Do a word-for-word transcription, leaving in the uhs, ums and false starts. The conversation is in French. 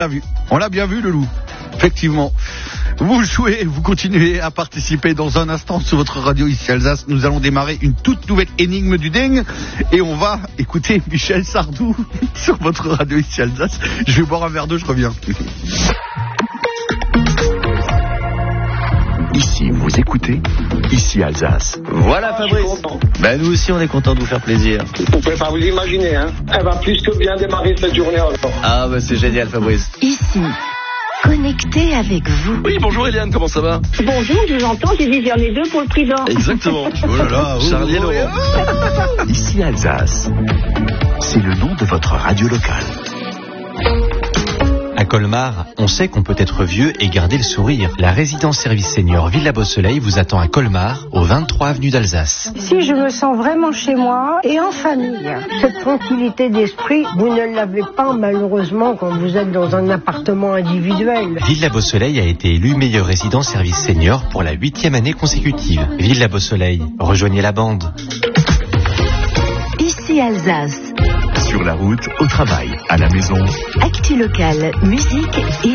l'a vu. On l'a bien vu, le loup. Effectivement. Vous jouez, vous continuez à participer dans un instant sur votre radio ici Alsace. Nous allons démarrer une toute nouvelle énigme du dingue et on va écouter Michel Sardou sur votre radio ici Alsace. Je vais boire un verre d'eau, je reviens. Ici, vous écoutez, ici Alsace. Voilà Fabrice. Ben nous aussi on est content de vous faire plaisir. Vous pouvez pas vous imaginer, hein. Elle va plus que bien démarrer cette journée alors. Ah ben c'est génial Fabrice. Ici, connecté avec vous. Oui, bonjour Eliane, comment ça va? Bonjour, je vous entends, j'ai dit j'en ai deux pour le prix d'or. Exactement. Oh là là, oh, Charlie et oh, Laurent. oh. Ici Alsace. C'est le nom de votre radio locale. À Colmar, on sait qu'on peut être vieux et garder le sourire. La résidence service senior Villa Beau Soleil vous attend à Colmar, au vingt-trois avenue d'Alsace. Si je me sens vraiment chez moi et en famille, cette tranquillité d'esprit, vous ne l'avez pas malheureusement quand vous êtes dans un appartement individuel. Villa Beau Soleil a été élue meilleure résidence service senior pour la huitième année consécutive. Villa Beau Soleil, rejoignez la bande. Ici Alsace. Sur la route, au travail, à la maison. Actu locale, musique et